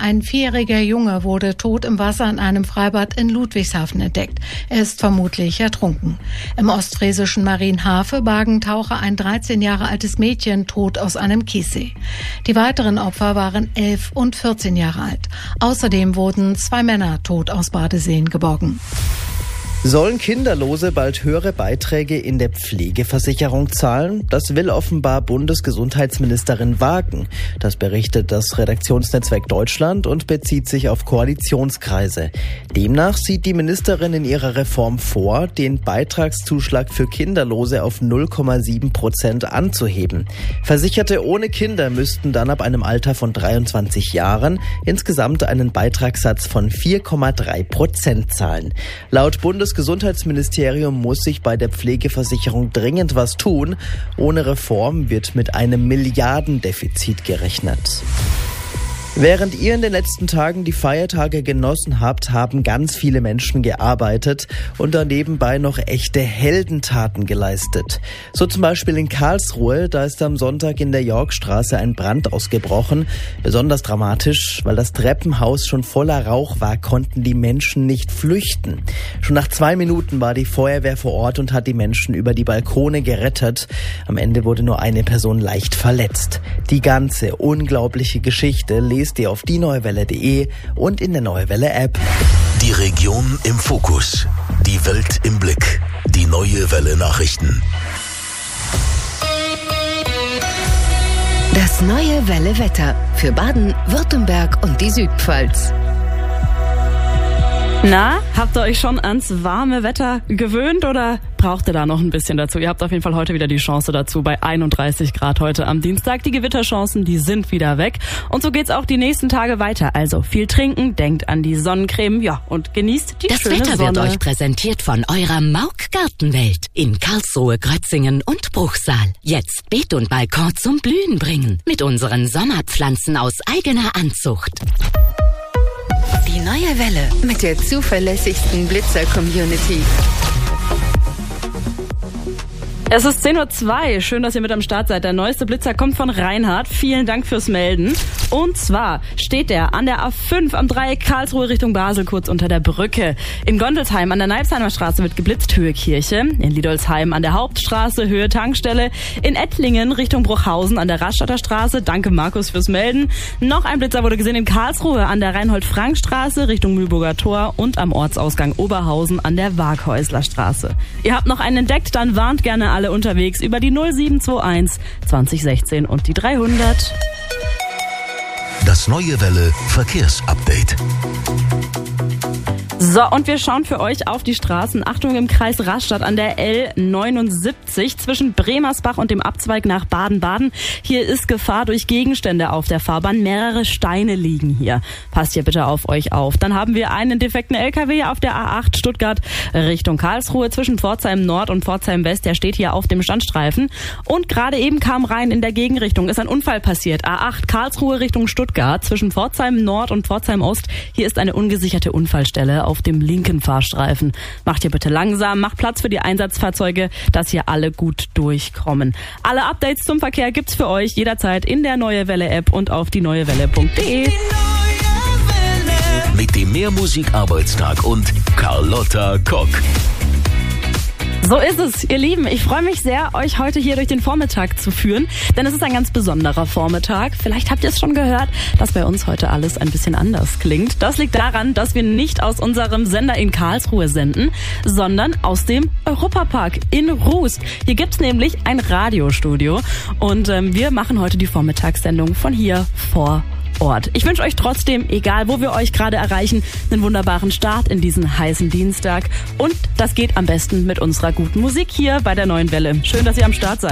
Ein 4-jähriger Junge wurde tot im Wasser in einem Freibad in Ludwigshafen entdeckt. Er ist vermutlich ertrunken. Im ostfriesischen Marienhafe bargen Taucher ein 13 Jahre altes Mädchen tot aus einem Kiessee. Die weiteren Opfer waren 11 und 14 Jahre alt. Außerdem wurden 2 Männer tot aus Badeseen geborgen. Sollen Kinderlose bald höhere Beiträge in der Pflegeversicherung zahlen? Das will offenbar Bundesgesundheitsministerin Wagen. Das berichtet das Redaktionsnetzwerk Deutschland und bezieht sich auf Koalitionskreise. Demnach sieht die Ministerin in ihrer Reform vor, den Beitragszuschlag für Kinderlose auf 0,7% anzuheben. Versicherte ohne Kinder müssten dann ab einem Alter von 23 Jahren insgesamt einen Beitragssatz von 4,3% zahlen. Laut Bundesgesundheitsministerium muss sich bei der Pflegeversicherung dringend was tun. Ohne Reform wird mit einem Milliardendefizit gerechnet. Während ihr in den letzten Tagen die Feiertage genossen habt, haben ganz viele Menschen gearbeitet und da nebenbei noch echte Heldentaten geleistet. So zum Beispiel in Karlsruhe, da ist am Sonntag in der Yorkstraße ein Brand ausgebrochen. Besonders dramatisch, weil das Treppenhaus schon voller Rauch war, konnten die Menschen nicht flüchten. Schon nach 2 Minuten war die Feuerwehr vor Ort und hat die Menschen über die Balkone gerettet. Am Ende wurde nur eine Person leicht verletzt. Die ganze unglaubliche Geschichte lest ihr auf dieNeueWelle.de und in der Neue Welle App. Die Region im Fokus, die Welt im Blick, die Neue Welle Nachrichten. Das Neue Welle Wetter für Baden, Württemberg und die Südpfalz. Na, habt ihr euch schon ans warme Wetter gewöhnt oder braucht ihr da noch ein bisschen dazu? Ihr habt auf jeden Fall heute wieder die Chance dazu bei 31 Grad heute am Dienstag. Die Gewitterchancen, die sind wieder weg. Und so geht's auch die nächsten Tage weiter. Also viel trinken, denkt an die Sonnencreme, ja, und genießt die schöne Sonne. Das Wetter wird euch präsentiert von eurer Mauk Gartenwelt in Karlsruhe, Grötzingen und Bruchsal. Jetzt Beet und Balkon zum Blühen bringen mit unseren Sommerpflanzen aus eigener Anzucht. Die Neue Welle mit der zuverlässigsten Blitzer-Community. Es ist 10:02 Uhr. Schön, dass ihr mit am Start seid. Der neueste Blitzer kommt von Reinhard. Vielen Dank fürs Melden. Und zwar steht der an der A5 am Dreieck Karlsruhe Richtung Basel kurz unter der Brücke. In Gondelsheim an der Neibsheimer Straße wird geblitzt, Höhe Kirche. In Liedolsheim an der Hauptstraße, Höhe Tankstelle. In Ettlingen Richtung Bruchhausen an der Rastatter Straße. Danke Markus fürs Melden. Noch ein Blitzer wurde gesehen in Karlsruhe an der Reinhold-Frank-Straße Richtung Mühlburger Tor und am Ortsausgang Oberhausen an der Waghäusler Straße. Ihr habt noch einen entdeckt, dann warnt gerne alle unterwegs über die 0721 2016 und die 300. Das Neue Welle Verkehrsupdate. So, und wir schauen für euch auf die Straßen. Achtung im Kreis Rastatt an der L79 zwischen Bremersbach und dem Abzweig nach Baden-Baden. Hier ist Gefahr durch Gegenstände auf der Fahrbahn. Mehrere Steine liegen hier. Passt hier bitte auf euch auf. Dann haben wir einen defekten LKW auf der A8 Stuttgart Richtung Karlsruhe zwischen Pforzheim Nord und Pforzheim West. Der steht hier auf dem Standstreifen. Und gerade eben kam rein in der Gegenrichtung. Ist ein Unfall passiert. A8 Karlsruhe Richtung Stuttgart zwischen Pforzheim Nord und Pforzheim Ost. Hier ist eine ungesicherte Unfallstelle auf dem linken Fahrstreifen. Macht hier bitte langsam, macht Platz für die Einsatzfahrzeuge, dass hier alle gut durchkommen. Alle Updates zum Verkehr gibt's für euch jederzeit in der Neue Welle App und auf dieNeueWelle.de. Mit dem Mehrmusik-Arbeitstag und Carlotta Kock. So ist es, ihr Lieben. Ich freue mich sehr, euch heute hier durch den Vormittag zu führen, denn es ist ein ganz besonderer Vormittag. Vielleicht habt ihr es schon gehört, dass bei uns heute alles ein bisschen anders klingt. Das liegt daran, dass wir nicht aus unserem Sender in Karlsruhe senden, sondern aus dem Europapark in Rust. Hier gibt's nämlich ein Radiostudio und wir machen heute die Vormittagssendung von hier vor Ort. Ich wünsche euch trotzdem, egal wo wir euch gerade erreichen, einen wunderbaren Start in diesen heißen Dienstag. Und das geht am besten mit unserer guten Musik hier bei der Neuen Welle. Schön, dass ihr am Start seid.